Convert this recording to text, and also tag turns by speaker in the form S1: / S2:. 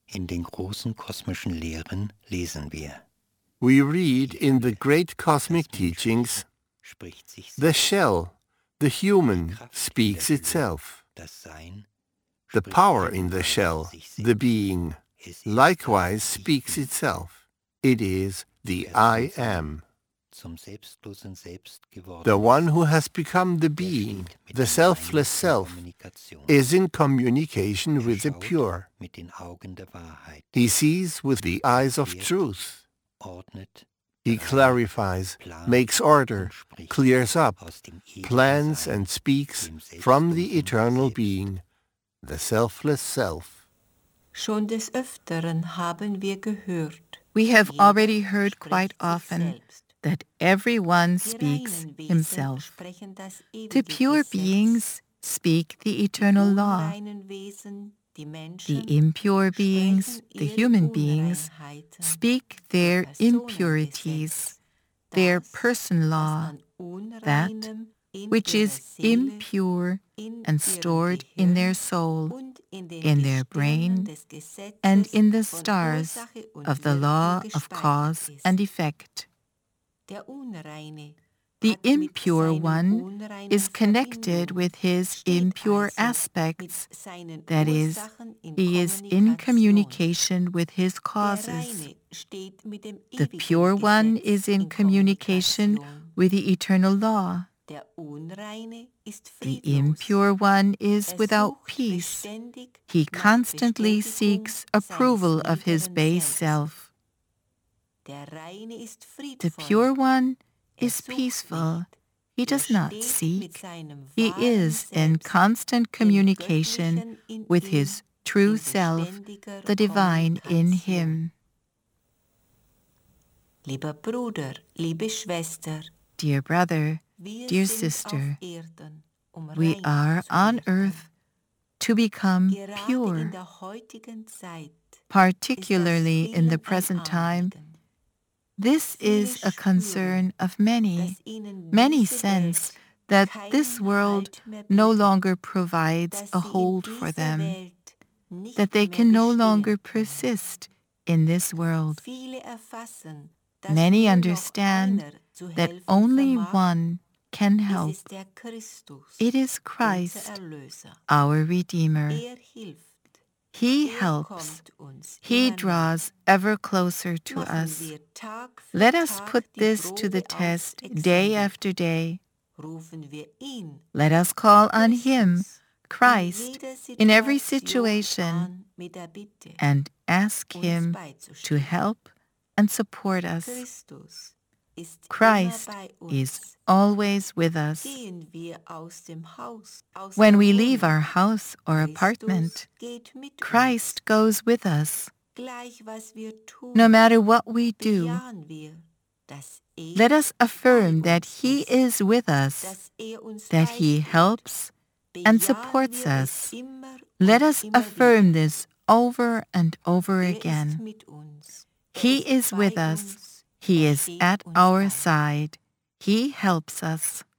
S1: In den großen kosmischen Lehren lesen wir:
S2: We read in the great cosmic teachings,
S1: Spricht sich
S2: the
S1: selbst.
S2: shell, the human, speaks itself.
S1: Das Sein
S2: The
S1: spricht
S2: power in the
S1: ebenfalls
S2: shell,
S1: sich
S2: the
S1: selbst.
S2: being,
S1: Es ist
S2: likewise
S1: das
S2: speaks
S1: Ich Bin,
S2: itself. It is the
S1: das
S2: I
S1: vom Sein
S2: am.
S1: zum selbstlosen Selbst geworden
S2: The one
S1: ist.
S2: who has become the
S1: Der
S2: being,
S1: steht mit
S2: the
S1: dem
S2: selfless
S1: Reinen in
S2: self,
S1: Kommunikation.
S2: is in communication with the
S1: Schaut
S2: pure.
S1: mit den Augen der Wahrheit.
S2: He sees with the eyes of
S1: Erklärt,
S2: truth.
S1: ordnet,
S2: He
S1: reinigt,
S2: clarifies,
S1: plant
S2: makes order,
S1: und spricht
S2: clears up,
S1: aus dem ewigen
S2: plans
S1: Sein,
S2: and speaks
S1: dem
S2: from the
S1: selbstlosen
S2: eternal
S1: Selbst.
S2: being, the selfless self.
S3: Schon des Öfteren haben wir gehört.
S4: We have
S3: Jeder
S4: already heard
S3: spricht
S4: quite
S3: sich
S4: often
S3: selbst.
S4: that everyone
S3: Die
S4: speaks
S3: reinen Wesen
S4: himself.
S3: sprechen das
S4: The
S3: ewige
S4: pure
S3: Gesetz.
S4: beings speak the
S3: Die
S4: eternal law.
S3: unreinen Wesen, die Menschen,
S4: The impure beings,
S3: sprechen
S4: the
S3: ihre
S4: human beings,
S3: Unreinheiten,
S4: speak
S3: ihr
S4: their
S3: Personengesetz,
S4: impurities, their
S3: das,
S4: person
S3: was
S4: law,
S3: an
S4: that
S3: Unreinem in
S4: which
S3: ihrer
S4: is
S3: Seele,
S4: impure
S3: in
S4: and
S3: ihrem
S4: stored in their
S3: Gehirn
S4: soul,
S3: und in den
S4: in their
S3: Gestirnen
S4: brain,
S3: des Gesetzes
S4: and in the
S3: von
S4: stars
S3: Ursache und
S4: of the
S3: Wirkung
S4: law of
S3: gespeichert
S4: cause
S3: ist.
S4: and effect.
S3: Der Unreine
S4: The
S3: hat mit
S4: impure
S3: seinen
S4: one
S3: unreinen
S4: is connected
S3: Verbindungen,
S4: with his
S3: steht
S4: impure
S3: also
S4: aspects,
S3: mit seinen
S4: that is,
S3: Ursachen in
S4: he is in
S3: Kommunikation.
S4: communication with his
S3: Der
S4: causes.
S3: Reine steht mit dem
S4: The
S3: ewigen
S4: pure one
S3: Gesetz
S4: is in communication
S3: Kommunikation.
S4: with the eternal law.
S3: Der Unreine ist
S4: The
S3: friedlos.
S4: impure one is without
S3: Sucht
S4: peace.
S3: beständig
S4: He
S3: nach
S4: constantly
S3: Bestätigung
S4: seeks approval
S3: seines
S4: of his
S3: niederen
S4: base
S3: Selbst.
S4: self.
S3: Der Reine ist
S4: The
S3: friedvoll.
S4: pure one is
S3: sucht
S4: peaceful.
S3: nicht.
S4: He does not
S3: steht mit
S4: seek.
S3: seinem
S4: He
S3: wahren
S4: is in
S3: Selbst,
S4: constant
S3: dem
S4: communication
S3: Göttlichen in
S4: with
S3: ihm,
S4: his true
S3: in
S4: self,
S3: beständiger
S4: the divine in
S3: Kommunikation.
S4: him.
S3: Lieber Bruder, liebe Schwester,
S4: Dear brother,
S3: wir
S4: dear
S3: sind
S4: sister,
S3: auf Erden,
S4: we
S3: rein
S4: are
S3: zu
S4: on
S3: werden.
S4: earth to become
S3: Gerade in
S4: pure,
S3: der heutigen Zeit
S4: particularly in the
S3: ist das
S4: present
S3: vielen ein
S4: time.
S3: Anliegen.
S4: This is a concern of many.
S3: Dass ihnen
S4: Many
S3: diese
S4: sense
S3: Welt
S4: that
S3: keinen
S4: this world
S3: Halt mehr
S4: no
S3: bietet,
S4: longer provides
S3: dass
S4: a
S3: sie in
S4: hold for
S3: dieser
S4: them,
S3: Welt nicht
S4: that they
S3: mehr
S4: can no
S3: bestehen
S4: longer
S3: können.
S4: persist in this world.
S3: Viele erfassen, dass
S4: Many
S3: nur noch
S4: understand
S3: einer zu
S4: that
S3: helfen
S4: only
S3: vermag.
S4: one can
S3: Es
S4: help.
S3: ist der Christus,
S4: It is
S3: unser
S4: Christ,
S3: Erlöser.
S4: our Redeemer.
S3: Hilft.
S4: He helps.
S3: Kommt uns
S4: He
S3: immer
S4: draws ever closer to
S3: näher. Machen
S4: us.
S3: wir Tag für
S4: Let us
S3: Tag
S4: put
S3: die
S4: this to the
S3: Probe
S4: test
S3: aufs
S4: day
S3: Examen.
S4: after day.
S3: Rufen wir ihn,
S4: Let us call on Him,
S3: Christus,
S4: Christ, in every
S3: Situation
S4: situation
S3: an mit der Bitte,
S4: and ask
S3: uns
S4: Him to
S3: beizustehen.
S4: help and support us.
S3: Christus ist
S4: Christ
S3: immer bei uns.
S4: is always with us.
S3: Gehen wir aus dem Haus, aus
S4: When
S3: der
S4: we
S3: Wohnung,
S4: leave our house or
S3: Christus
S4: apartment,
S3: geht mit
S4: Christ goes with us.
S3: uns. Gleich was wir tun,
S4: No matter what we do,
S3: bejahen wir, dass
S4: let us affirm
S3: bei
S4: that
S3: uns
S4: He
S3: ist,
S4: is with us,
S3: dass uns
S4: that He
S3: beisteht.
S4: helps and
S3: Bejahen
S4: supports
S3: wir
S4: us.
S3: es immer
S4: Let
S3: und
S4: us
S3: immer
S4: affirm
S3: wieder.
S4: this over and over
S3: Ist
S4: again.
S3: mit uns.
S4: He
S3: Ist
S4: is with
S3: bei
S4: us.
S3: uns.
S4: He is
S3: Steht
S4: at
S3: uns
S4: our
S3: bei.
S4: side. He helps us.